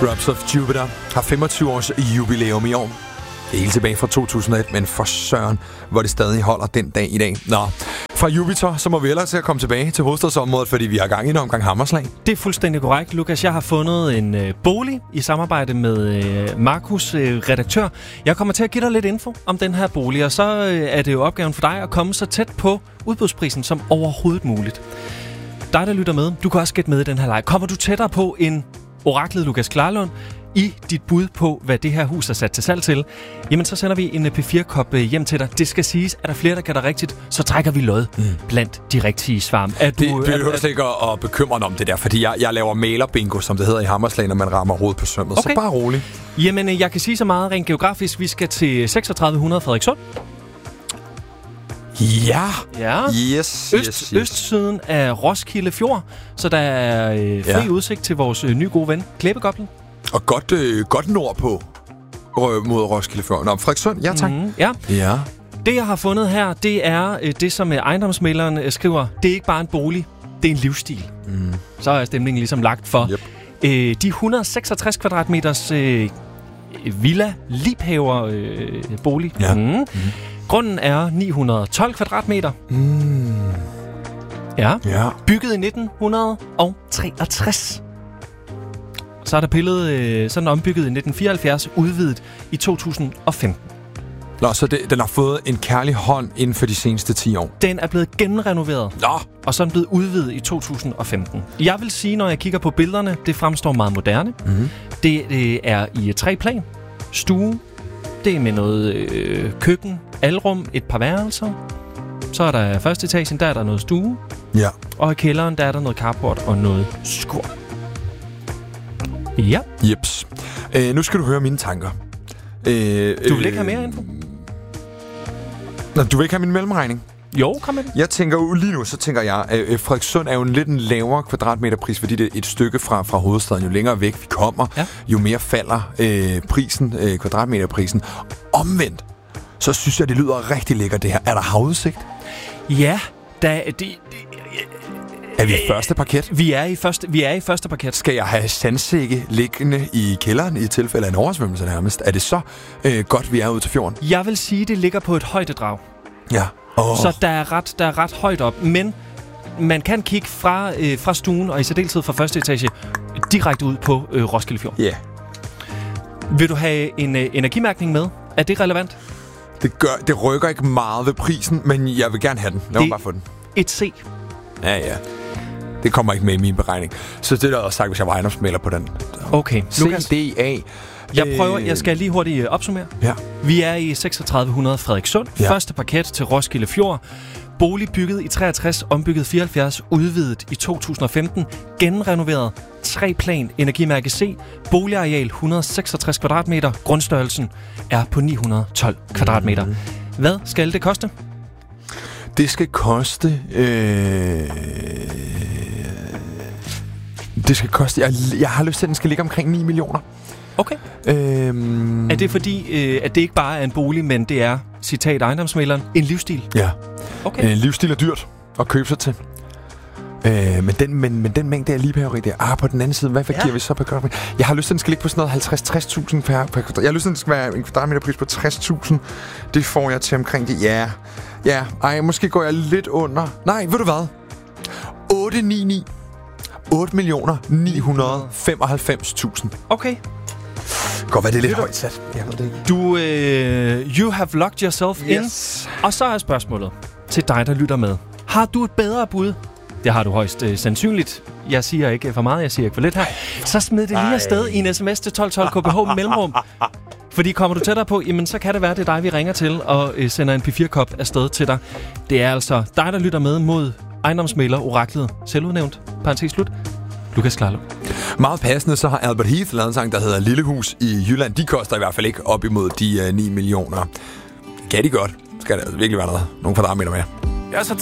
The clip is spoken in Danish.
Drops of Jupiter har 25 års jubilæum i år. Det er helt tilbage fra 2001, men for søren, hvor det stadig holder den dag i dag. Nå, fra Jupiter, så må vi hellere til at komme tilbage til hovedstadsområdet, fordi vi har gang i en omgang hammerslag. Det er fuldstændig korrekt, Lukas. Jeg har fundet en bolig i samarbejde med Markus, redaktør. Jeg kommer til at give dig lidt info om den her bolig, og så er det jo opgaven for dig at komme så tæt på udbudsprisen som overhovedet muligt. Dig, der lytter med, du kan også gætte med i den her leg. Kommer du tættere på en oraklet Lukas Klarlund i dit bud på, hvad det her hus er sat til salg til, jamen så sender vi en P4-kop hjem til dig. Det skal siges, at der flere, der gætter rigtigt, så trækker vi lod blandt de rigtige svar. Det behøver slet ikke at bekymre dig om det der, fordi jeg laver mailerbingo, som det hedder i hammerslag, når man rammer hovedet på sømmet. Okay. Så bare rolig. Jamen, jeg kan sige så meget rent geografisk. Vi skal til 3600 Frederikssund. Ja. Yes. Østsiden af Roskilde Fjord, så der er fri udsigt til vores nye gode ven, Klæbegoblen. Og godt nordpå mod Roskilde Fjord. Nå, Frederikssund, ja tak. Ja. Det, jeg har fundet her, det er det, som ejendomsmægleren skriver. Det er ikke bare en bolig, det er en livsstil. Så er stemningen ligesom lagt for. Yep. De 166 kvadratmeters villa Liebhaver bolig. Ja. Grunden er 912 kvadratmeter. Ja. Bygget i 1963. Så er der sådan ombygget i 1974, udvidet i 2015. Nå, så den har fået en kærlig hånd inden for de seneste 10 år. Den er blevet genrenoveret. Nå. Og så er den blevet udvidet i 2015. Jeg vil sige, når jeg kigger på billederne, det fremstår meget moderne. Det er i 3 plan. Stue. Det er med noget køkken, alrum, et par værelser. Så er der første etagen, der er der noget stue. Ja. Og i kælderen, der er der noget carport og noget skur. Ja. Jeps. Nu skal du høre mine tanker. Du vil ikke have mere info? Nå, du vil ikke have min mellemregning? Jo, kom med den. Jeg tænker jo lige nu, så tænker jeg, Frederikssund er jo en lidt en lavere kvadratmeterpris, fordi det er et stykke fra hovedstaden. Jo længere væk vi kommer, jo mere falder kvadratmeterprisen. Omvendt, så synes jeg, det lyder rigtig lækkert det her. Er der havudsigt? Ja, er vi i første parket? Vi er i første parket. Skal jeg have sandsække liggende i kælderen i tilfælde af en oversvømmelse nærmest? Er det så godt, vi er ude til fjorden? Jeg vil sige, det ligger på et højdedrag. Ja. Så der er ret højt op, men man kan kigge fra stuen, og i særdeleshed fra første etage, direkte ud på Roskilde Fjord. Ja. Yeah. Vil du have en energimærkning med? Er det relevant? Det rykker ikke meget ved prisen, men jeg vil gerne have den. Lad mig bare få den. Et C. Ja. Det kommer ikke med i min beregning. Så det er der også sagt, hvis jeg var ejendomsmægler på den. Okay. CDA. Jeg skal lige hurtigt opsummere. Ja. Vi er i 3600 Frederikssund. Ja. Første parket til Roskilde Fjord. Bolig bygget i 63, ombygget 74, udvidet i 2015. Genrenoveret. 3 plan, energimærke C. Boligareal 166 kvadratmeter. Grundstørrelsen er på 912 kvadratmeter. Hvad skal det koste? Det skal koste... Jeg har lyst til, at den skal ligge omkring 9 millioner. Okay. Er det fordi, at det ikke bare er en bolig, men det er, citat ejendomsmægleren, en livsstil? Ja. Okay. En livsstil er dyrt at købe sig til. Men den mængde af liebhaveri der. På den anden side, hvad giver vi så per kvadratmeter? Jeg har lyst til, at den skal ligge på sådan noget 50-60.000 per kvadratmeter. Jeg har lyst til, at den skal være en kvadratmeterpris på 60.000. Det får jeg til omkring det. Ja. Måske går jeg lidt under. Nej, ved du hvad? 8.995.000. Okay. Godt, hvad det er lidt højt sat. Jeg ved det ikke. Du, you have locked yourself in. Og så er spørgsmålet til dig, der lytter med. Har du et bedre bud? Det har du højst sandsynligt. Jeg siger ikke for meget, jeg siger ikke for lidt her. Så smid det lige afsted i en sms til 1212 KBH mellemrum. Fordi kommer du tættere på, jamen så kan det være, det er dig, vi ringer til og sender en P4-kop afsted til dig. Det er altså dig, der lytter med mod ejendomsmægler oraklet, selvudnævnt, parentes slut, Lukas Klarlund. Meget passende, så har Albert Heath lavet en sang, der hedder Lillehus i Jylland. De koster i hvert fald ikke op imod de 9 millioner. Kan de godt? Skal det altså virkelig være nogle kvadratmeter mere? Ja, så